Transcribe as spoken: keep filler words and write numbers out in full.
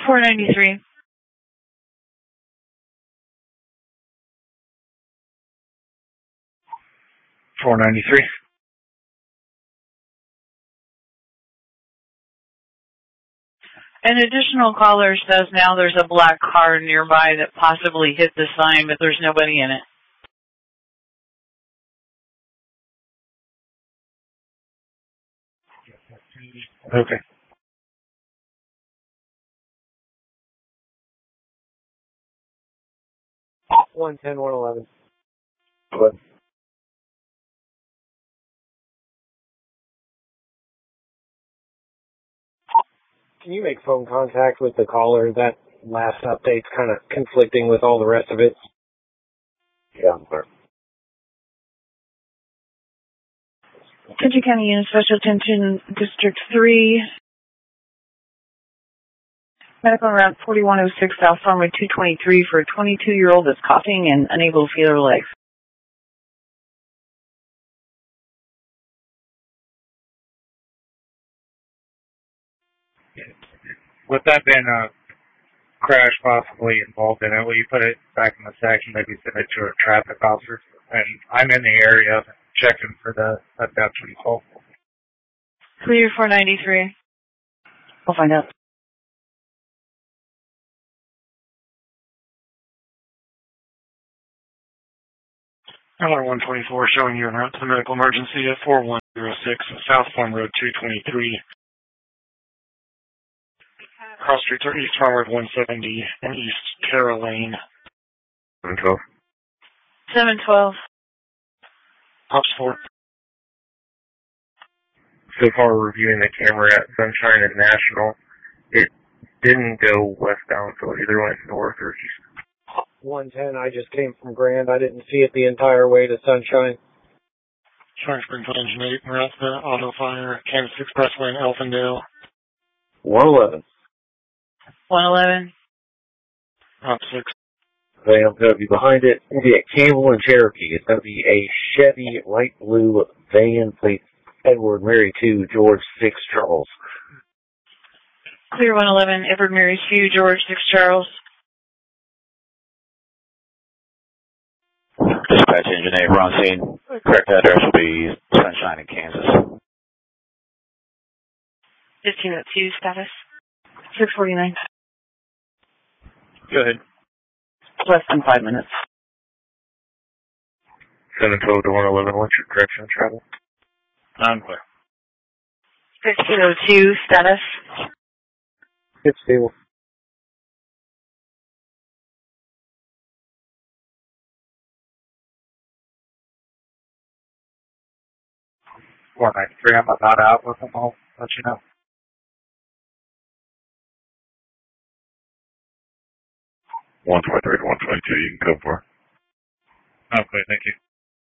four ninety-three. four ninety-three. An additional caller says now there's a black car nearby that possibly hit the sign, but there's nobody in it. Okay. one ten, one eleven. What? Can you make phone contact with the caller? That last update's kind of conflicting with all the rest of it. Yeah, I'm clear. Country County Unit Special Attention District three. Medical Route forty-one oh six South Farmway two twenty-three for a twenty-two-year-old that's coughing and unable to feel her legs. With that being a crash possibly involved in it, will you put it back in the section, maybe send it to a traffic officer? And I'm in the area checking for the abduction call. Clear four ninety-three. We'll find out. L R one twenty-four showing you en route to the medical emergency at four one oh six South Farm Road two twenty-three. Cross streets are East Farm Road one seventy and East Terra Lane. seven twelve. seven twelve. Ops four. So far, reviewing the camera at Sunshine and National, it didn't go westbound, so it either went north or east. one ten, I just came from Grand. I didn't see it the entire way to Sunshine. Showing Springfield Engine eight en route to the Auto Fire, Kansas Expressway in Elfindale. one eleven. one eleven. Op six. Van's going to be behind it. It's going to be a Campbell and Cherokee. It's going to be a Chevy light blue van, plate Edward Mary two, George six, Charles. Clear one eleven, Edward Mary two, George six, Charles. Dispatch Engine eight, we're on scene. Correct address will be Sunshine in Kansas. fifteen oh two status. six forty-nine. Go ahead. Less than five minutes. seven twelve to one eleven, what's your direction of travel? I'm clear. fifteen oh two status. It's stable. four ninety-three, I'm about out with them. I'll let you know. one twenty-three to one twenty-two, you can go for it. Okay, thank you.